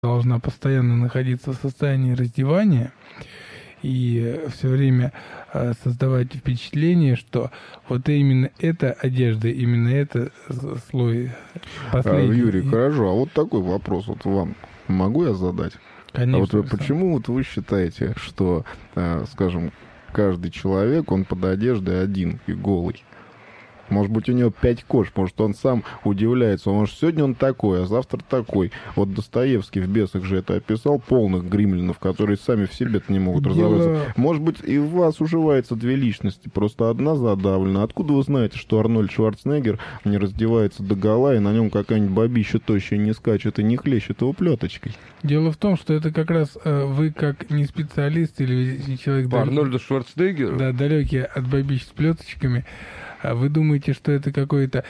должна постоянно находиться в состоянии раздевания и все время создавать впечатление, что вот именно эта одежда, именно это слой последний. Юрий, хорошо, а вот такой вопрос вот вам могу я задать? Конечно. А вот почему вот вы считаете, что, скажем, каждый человек, он под одеждой один и голый? Может быть, у него 5 кож, может, он сам удивляется. Может, сегодня он такой, а завтра такой. Вот Достоевский в «Бесах» же это описал, полных гримлинов, которые сами в себе-то не могут разобраться. Может быть, и в вас уживается две личности, просто одна задавлена. Откуда вы знаете, что Арнольд Шварценеггер не раздевается догола, и на нем какая-нибудь бабища тощая не скачет и не хлещет его плеточкой? Дело в том, что это как раз вы, как не специалист или человек... По Арнольду Шварценеггеру? Да, далекий от бабищ с плеточками. Вы думаете, что это какой-то...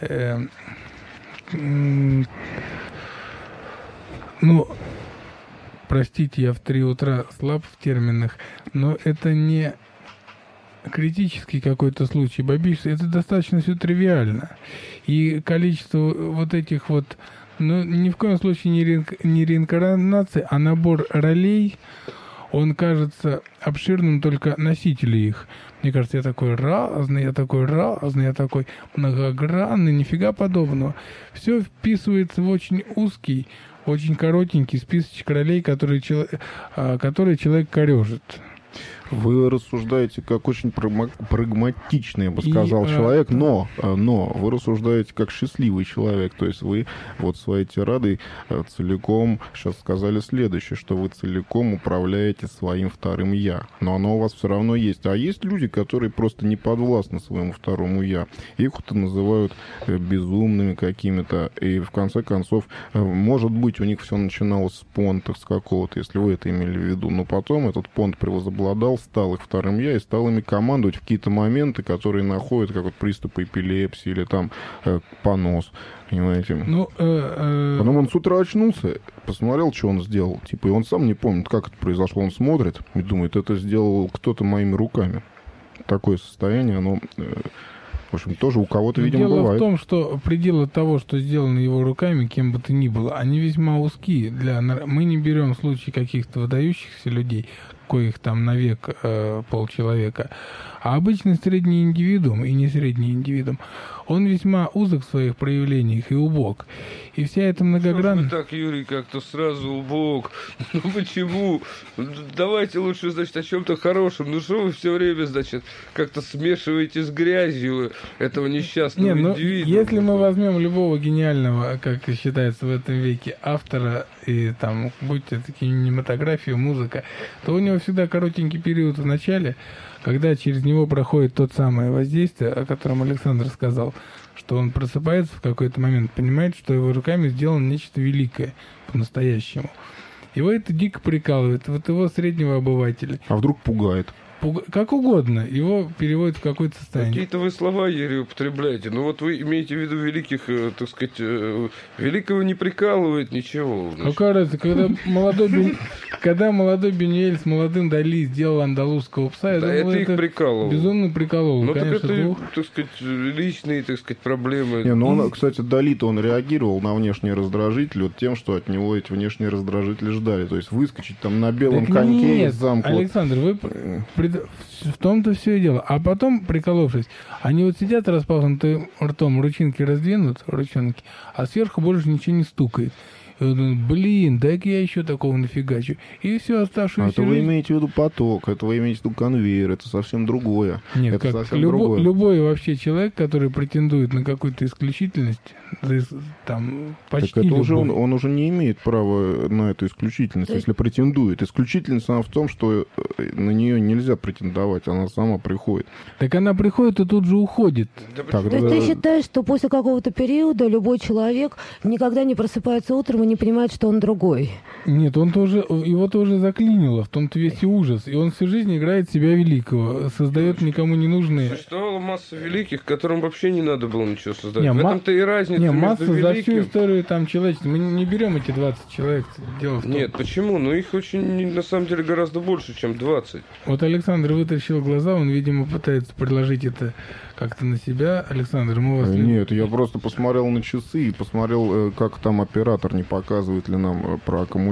простите, я в 3 утра слаб в терминах, но это не критический какой-то случай бабищ, это достаточно все тривиально. И количество вот этих вот... ни в коем случае не реинкарнация, а набор ролей, он кажется обширным только носителю их. Мне кажется, я такой разный, я такой многогранный, нифига подобного. Все вписывается в очень узкий, очень коротенький списочек ролей, которые человек корежит. Вы рассуждаете как очень прагматичный, я бы сказал, человек, но вы рассуждаете как счастливый человек. То есть вы вот своей тирадой целиком сейчас сказали следующее, что вы целиком управляете своим вторым «я». Но оно у вас все равно есть. А есть люди, которые просто не подвластны своему второму «я». Их вот называют безумными какими-то. И в конце концов, может быть, у них все начиналось с понта, с какого-то, если вы это имели в виду. Но потом этот понт превозобладал, стал их вторым «я» и стал ими командовать в какие-то моменты, которые находят, как вот приступы эпилепсии или там понос, понимаете? Потом он с утра очнулся, посмотрел, что он сделал, и он сам не помнит, как это произошло. Он смотрит и думает, это сделал кто-то моими руками. Такое состояние, оно... В общем, тоже у кого-то, видимо, бывает. Дело в том, что пределы того, что сделано его руками, кем бы то ни было, они весьма узкие. Мы не берем случаи каких-то выдающихся людей, коих там навек полчеловека, а обычный средний индивидуум и не средний индивидуум, он весьма узок в своих проявлениях и убог. И вся эта многогранность... Что вы так, Юрий, как-то сразу убог? Ну почему? Давайте лучше, значит, о чем-то хорошем. Ну что вы все время, значит, как-то смешиваете с грязью этого несчастного индивида? Если мы возьмем любого гениального, как считается в этом веке, автора, и там, будь это кинематография, музыка, то у него всегда коротенький период в начале, когда через него проходит тот самое воздействие, о котором Александр сказал, что он просыпается в какой-то момент, понимает, что его руками сделано нечто великое по-настоящему. Его это дико прикалывает, вот его среднего обывателя. А вдруг пугает? Как угодно, его переводят в какое-то состояние. Какие-то вы слова, Юрий, употребляете. Ну вот вы имеете в виду великих, так сказать, великого не прикалывает ничего. Какая разница, когда молодой Бюнюэль с молодым Дали сделал андалузского пса, я думаю, это их прикалывало. Безумно прикололо. Ну, конечно, так это, так сказать, личные, так сказать, проблемы. Кстати, Дали-то он реагировал на внешние раздражители вот тем, что от него эти внешние раздражители ждали. То есть выскочить там на белом коньке из замка. Александр, вы... В том-то все и дело. А потом, приколовшись, они вот сидят распахнутым ртом, ручонки раздвинут, а сверху больше ничего не стукает. И он думает, блин, дай-ка я еще такого нафигачу. И все оставшееся... Это вы имеете в виду поток, это вы имеете в виду конвейер, это совсем другое. Нет, это совсем другое. Любой вообще человек, который претендует на какую-то исключительность, там, почти так это любой. уже он уже не имеет права на эту исключительность, если претендует. Исключительность она в том, что на нее нельзя претендовать, она сама приходит. Так она приходит и тут же уходит. То есть ты считаешь, что после какого-то периода любой человек никогда не просыпается утром и не понимает, что он другой? Нет, его тоже заклинило, в том-то весь и ужас. И он всю жизнь играет себя великого, создает никому не нужные... Существовала масса великих, которым вообще не надо было ничего создать. В этом-то и разница между масса великим... за всю историю там человечества. Мы не берем эти 20 человек. Дело в том... Нет, почему? Ну их очень, на самом деле, гораздо больше, чем 20. Вот Александр вытащил глаза, он, видимо, пытается приложить это как-то на себя, Александр? Мы вас... Нет, я просто посмотрел на часы и посмотрел, как там оператор не показывает ли нам про аккумулятор.